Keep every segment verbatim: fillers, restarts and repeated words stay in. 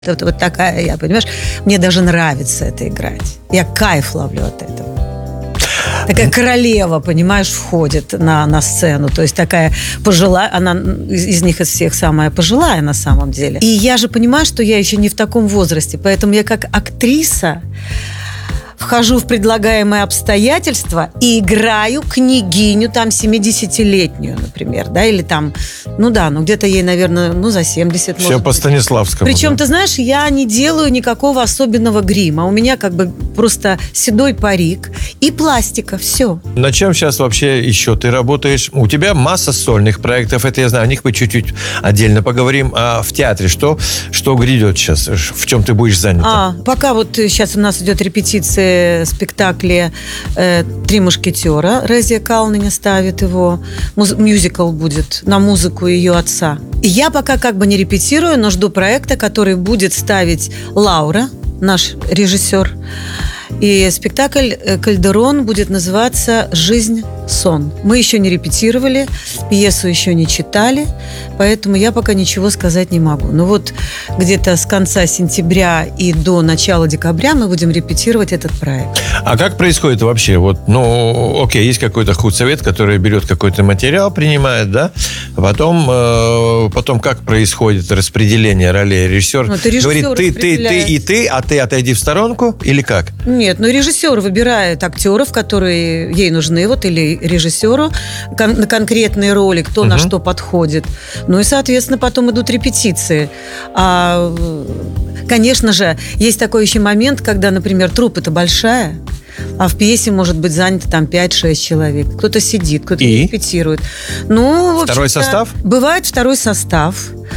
Вот, вот такая я, понимаешь? Мне даже нравится это играть. Я кайф ловлю от этого. Такая королева, понимаешь, входит на, на сцену. То есть такая пожилая, она из, из них из всех самая пожилая на самом деле. И я же понимаю, что я еще не в таком возрасте. Поэтому я как актриса вхожу в предлагаемые обстоятельства и играю княгиню там семидесятилетнюю, например, да, или там, ну да, ну где-то ей, наверное, ну за семьдесят. Все по Станиславскому. Причем, да. ты знаешь, я не делаю никакого особенного грима. У меня как бы просто седой парик и пластика, все. На чем сейчас вообще еще ты работаешь? У тебя масса сольных проектов, это я знаю, о них мы чуть-чуть отдельно поговорим. А в театре что, что грядет сейчас? В чем ты будешь занята? А, пока вот сейчас у нас идет репетиция спектакле э, «Три мушкетера». Резия Калниня ставит его. Муз- мюзикл будет на музыку ее отца. И я пока как бы не репетирую, но жду проекта, который будет ставить Лаура, наш режиссер. И спектакль «Кальдерон» будет называться «Жизнь. Сон». Мы еще не репетировали, пьесу еще не читали, поэтому я пока ничего сказать не могу. Но вот где-то с конца сентября и до начала декабря мы будем репетировать этот проект. А как происходит вообще? Вот, ну, окей, есть какой-то худсовет, который берет какой-то материал, принимает, да? Потом, э, потом как происходит распределение ролей? Режиссер, ну, режиссер говорит, ты, ты, ты и ты, а ты отойди в сторонку? Или как? Нет, ну режиссер выбирает актеров, которые ей нужны, вот, или режиссеру кон- на конкретные роли, кто uh-huh. на что подходит. Ну и, соответственно, потом идут репетиции. А, конечно же, есть такой еще момент, когда, например, труппа-то большая, а в пьесе может быть занято там пять-шесть человек. Кто-то сидит, кто-то и? репетирует. Ну, второй состав? Бывает второй состав.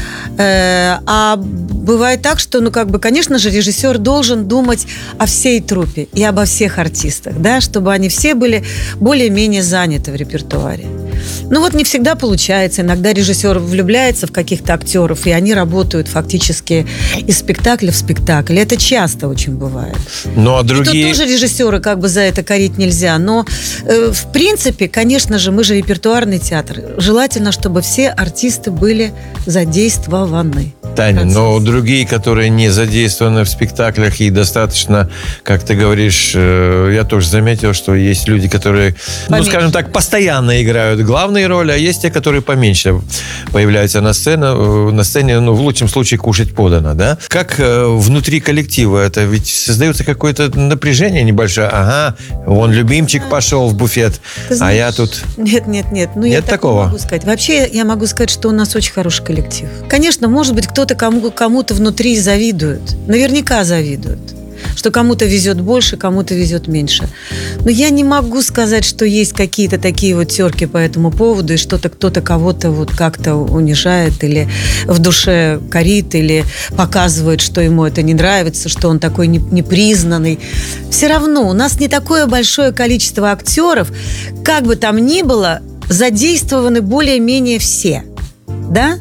Э, а бывает так, что, ну, как бы, конечно же, режиссер должен думать о всей труппе и обо всех артистах, да, чтобы они все были более-менее заняты в репертуаре. Ну, вот не всегда получается. Иногда режиссер влюбляется в каких-то актеров, и они работают фактически из спектакля в спектакль. Это часто очень бывает. Ну, а другие... И тут тоже режиссеры как бы за это корить нельзя. Но, э, в принципе, конечно же, мы же репертуарный театр. Желательно, чтобы все артисты были задействованы. Таня, но другие, которые не задействованы в спектаклях и достаточно, как ты говоришь, э, я тоже заметил, что есть люди, которые, поменьше. ну, скажем так, постоянно играют главные роли, а есть те, которые поменьше появляются на сцене, на сцене, ну, в лучшем случае, кушать подано, да? Как э, внутри коллектива это? Ведь создается какое-то напряжение небольшое. Ага, вон любимчик пошел в буфет, знаешь, а я тут... Нет, нет, нет. Ну, нет я такого? Так не могу сказать. Вообще, я могу сказать, что у нас очень хороший коллектив. Конечно, может быть, кто-то кому- кому-то внутри завидует. Наверняка завидует. Что кому-то везет больше, кому-то везет меньше. Но я не могу сказать, что есть какие-то такие вот терки по этому поводу, и что-то кто-то кого-то вот как-то унижает или в душе корит, или показывает, что ему это не нравится, что он такой непризнанный. Все равно у нас не такое большое количество актеров, как бы там ни было, задействованы более-менее все. Да?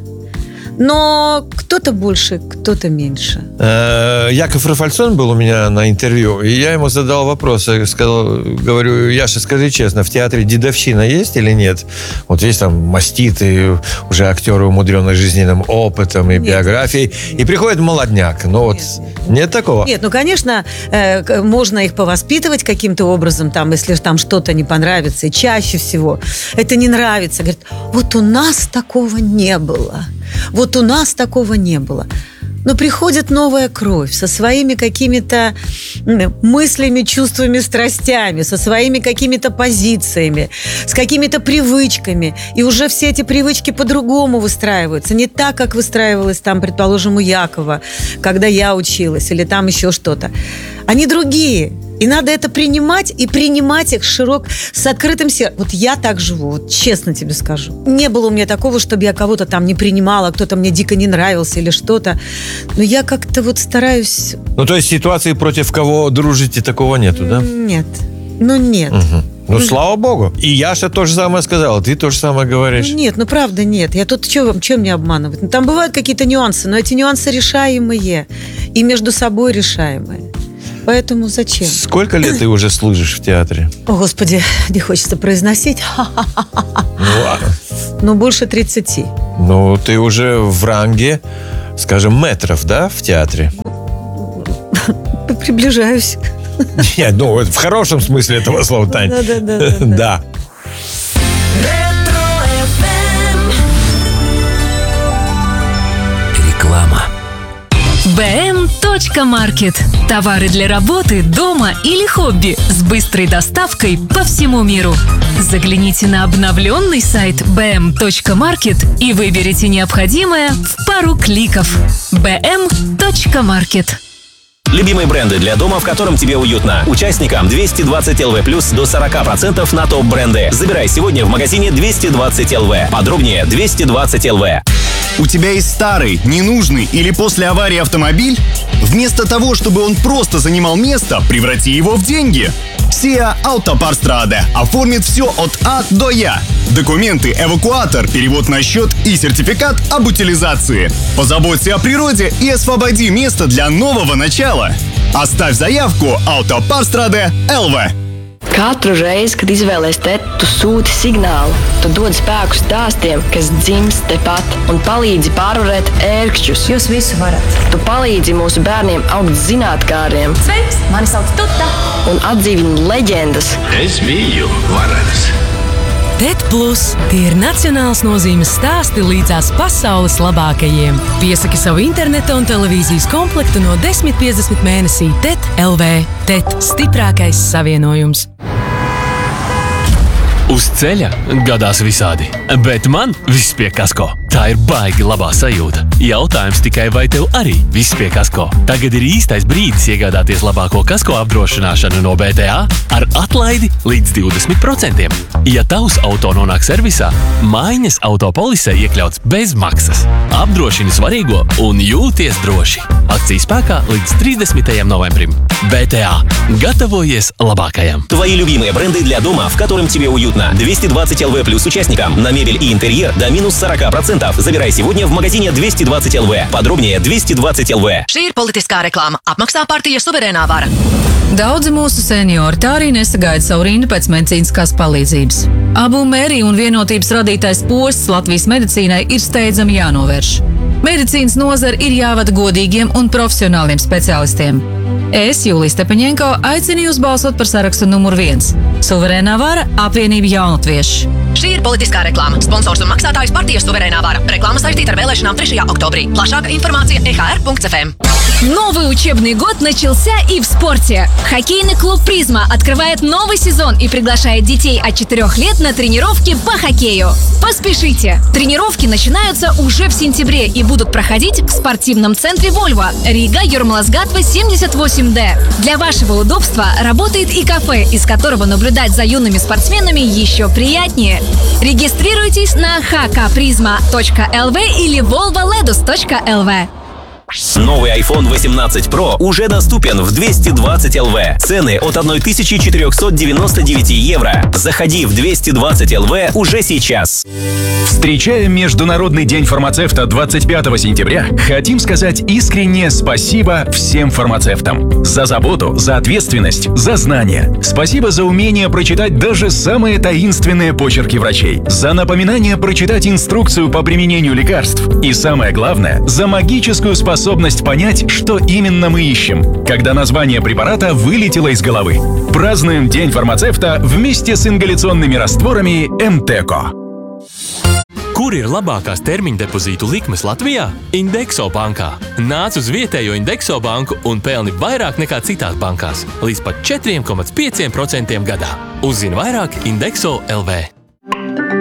Но кто-то больше, кто-то меньше. Яков Рафальсон был у меня на интервью, и я ему задал вопрос. Я сказал, говорю, Яша, скажи честно, в театре дедовщина есть или нет? Вот есть там маститы, уже актеры, умудренные жизненным опытом и нет. биографией, и приходит молодняк. Ну вот, нет, нет. нет такого? Нет, ну, конечно, э, можно их повоспитывать каким-то образом, там, если там что-то не понравится, и чаще всего это не нравится. Говорит, вот у нас такого не было. Вот у нас такого не было. Но приходит новая кровь со своими какими-то мыслями, чувствами, страстями, со своими какими-то позициями, с какими-то привычками. И уже все эти привычки по-другому выстраиваются. Не так, как выстраивалось там, предположим, у Якова, когда я училась, или там еще что-то. Они другие. И надо это принимать, и принимать их широк, с открытым сердцем. Вот я так живу, вот честно тебе скажу. Не было у меня такого, чтобы я кого-то там не принимала, кто-то мне дико не нравился или что-то. Но я как-то вот стараюсь... Ну, то есть ситуации, против кого дружите, такого нету, да? Нет. Ну, нет. Угу. Ну, слава богу. И Яша то же самое сказала, ты то же самое говоришь. Ну, нет, ну, правда, нет. Я тут, что мне обманывать? Ну, там бывают какие-то нюансы, но эти нюансы решаемые. И между собой решаемые. Поэтому зачем? Сколько лет ты уже служишь в театре? О, Господи, не хочется произносить. Ну, ладно. Ну, больше тридцати. Ну, ты уже в ранге, скажем, мэтров, да, в театре? Приближаюсь. Нет, ну, в хорошем смысле этого слова, Тань. Да, да, да, да, да. Да. Реклама. бэ эм точка маркет. Товары для работы, дома или хобби с быстрой доставкой по всему миру. Загляните на обновленный сайт бэ эм точка маркет и выберите необходимое в пару кликов. бэ эм точка маркет. Любимые бренды для дома, в котором тебе уютно. Участникам двести двадцать эл ви плюс до сорок процентов на топ-бренды. Забирай сегодня в магазине двести двадцать эл ви. Подробнее двести двадцать эл ви. У тебя есть старый, ненужный или после аварии автомобиль? Вместо того, чтобы он просто занимал место, преврати его в деньги. Сиа Автопарстраде оформит все от А до Я. Документы, эвакуатор, перевод на счет и сертификат об утилизации. Позаботься о природе и освободи место для нового начала. Оставь заявку Autopārstrāde эл ви. Katru reizi, kad izvēlies te, tu sūti signālu. Tu dod spēku stāstiem, kas dzimst tepat un palīdzi pārvarēt ērkšķus. Jūs visu varat. Tu palīdzi mūsu bērniem augt zinātkāriem. Sveiks, mani sauc Tuta. Un atdzīvini leģendas. Es biju varens. TET Plus – tie ir nacionāls nozīmes stāsti līdzās pasaules labākajiem. Piesaki savu interneta un televīzijas komplektu no desmit piecdesmit mēnesī TET эл ви. TET – stiprākais savienojums. Uz ceļa gadās visādi, bet man viss pie kasko. Tā ir baigi labā sajūta. Jautājums tikai, vai tev arī viss pie kasko? Tagad ir īstais brīdis iegādāties labāko kasko apdrošināšanu no bé té á ar atlaidi līdz divdesmit procentiem. Ja tavs auto nonāk servisā, maiņas autopolisē iekļauts bez maksas. Apdrošini svarīgo un jūties droši. Akcija spēkā līdz тридцатого ноября. бэ тэ а. Gatavojies labākajam. Твои любимые бренды для дома, в котором тебе уютно. двести двадцать эл ви плюс участникам. На мебель и интерьер до минус сорок процентов. Забирай сегодня в магазине двести двадцать эл ви. Подробнее двести двадцать эл ви. Šī ir politiskā reklāma. Apmaksā partija Suverēnā vara. Daudzi mūsu seniori tā arī nesagaida savu rindu pēc medicīniskās palīdzības. Abu mēriju un vienotības radītais posts Latvijas medicīnai ir steidzami jānovērš. Medicīnas nozara ir jāvada godīgiem un profesionāliem speciālistiem. Es, Jūlija Stepaņenko, aicinu jūs balsot par sarakstu numur viens. Suverēnā vara – apvienība jaunatvieši. Šī ir politiskā reklāma. Sponsors un maksātājs partija Suverēnā vara. Реклама saistīta ar vēlēšanām trešajā oktobrī. Plašāka информация e h r punkt f m. Новый учебный год начался и в спорте. Хоккейный клуб «Призма» открывает новый сезон и приглашает детей от четырёх лет на тренировки по хоккею. Поспешите! Тренировки начинаются уже в сентябре и будут проходить в спортивном центре «Вольво», Рига, Юрмалас-Гатва, семьдесят восемь дэ. Для вашего удобства работает и кафе, из которого наблюдать за юными спортсменами еще приятнее. Регистрируйтесь на эйч кей призма точка эл ви или волво ледус точка эл ви. Новый айфон восемнадцать про уже доступен в двести двадцать эл ви. Цены от тысяча четыреста девяносто девять евро. Заходи в двести двадцать эл ви уже сейчас. Встречая Международный день фармацевта двадцать пятого сентября, хотим сказать искреннее спасибо всем фармацевтам. За заботу, за ответственность, за знания. Спасибо за умение прочитать даже самые таинственные почерки врачей. За напоминание прочитать инструкцию по применению лекарств. И самое главное, за магическую способность Способность понять, что именно мы ищем, когда название препарата вылетело из головы. Празднуем День фармацевта вместе с ингаляционными растворами Emteco. Kur ir labākās termiņdepozītu likmes Latvijā? Indexo bankā. Nāc uz vietējo Indexo banku un pelni vairāk nekā citās bankās. Līdz pat četri komats pieci procenti gadā. Uzzini vairāk Indexo эл ви.